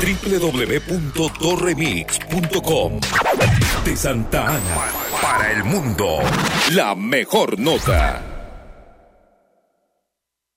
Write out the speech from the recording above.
www.doremix.com. De Santa Ana para el mundo, la mejor nota.